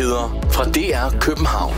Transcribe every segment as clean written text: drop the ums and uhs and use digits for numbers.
Nyheder fra DR København.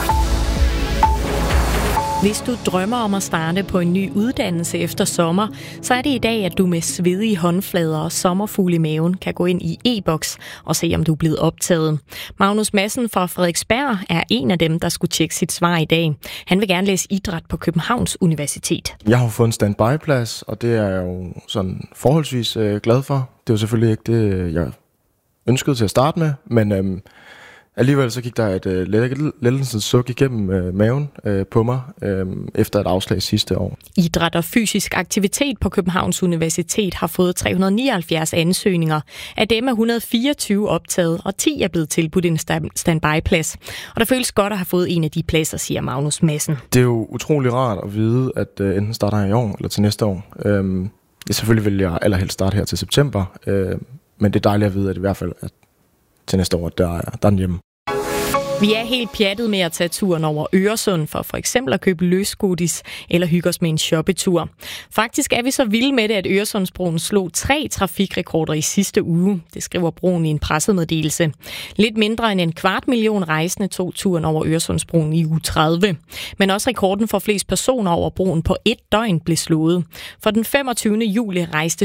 Hvis du drømmer om at starte på en ny uddannelse efter sommer, så er det i dag, at du med svedige håndflader og sommerfugle i maven kan gå ind i e-boks og se, om du er blevet optaget. Magnus Madsen fra Frederiksberg er en af dem, der skulle tjekke sit svar i dag. Han vil gerne læse idræt på Københavns Universitet. Jeg har fået en standby-plads, og det er jeg jo sådan forholdsvis glad for. Det er jo selvfølgelig ikke det, jeg ønskede til at starte med, men alligevel så gik der et lettelsens suk igennem maven på mig efter et afslag sidste år. Idræt og fysisk aktivitet på Københavns Universitet har fået 379 ansøgninger. Af dem er 124 optaget, og 10 er blevet tilbudt en standby-plads. Og der føles godt at have fået en af de pladser, siger Magnus Madsen. Det er jo utrolig rart at vide, at enten starter jeg i år eller til næste år. Selvfølgelig vil jeg allerhelst starte her til september, men det er dejligt at vide, at i hvert fald at til næste år, der er den hjemme. Vi er helt pjattet med at tage turen over Øresund for eksempel at købe løsgodis eller hygge os med en shoppetur. Faktisk er vi så vilde med det, at Øresundsbroen slog 3 trafikrekorder i sidste uge. Det skriver broen i en pressemeddelelse. Lidt mindre end 250.000 rejsende tog turen over Øresundsbroen i uge 30. Men også rekorden for flest personer over broen på 1 døgn blev slået. For den 25. juli rejste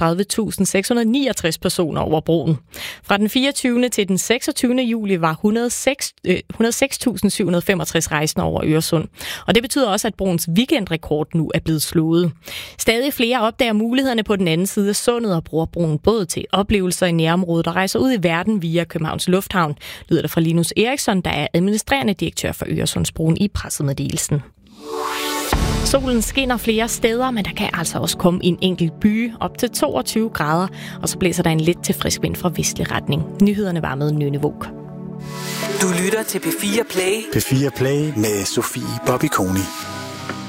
37.669 personer over broen. Fra den 24. til den 26. juli var 106.765 rejsende over Øresund. Og det betyder også, at broens weekendrekord nu er blevet slået. Stadig flere opdager mulighederne på den anden side af sundet og bruger broen både til oplevelser i nærområdet og rejser ud i verden via Københavns Lufthavn, lyder det fra Linus Eriksson, der er administrerende direktør for Øresundsbroen i pressemeddelelsen. Solen skinner flere steder, men der kan altså også komme en enkelt by op til 22 grader, og så blæser der en lidt til frisk vind fra vestlig retning. Nyhederne var med Nynne Våg. Du lytter til P4 Play. P4 Play med Sofie Bobby Koni.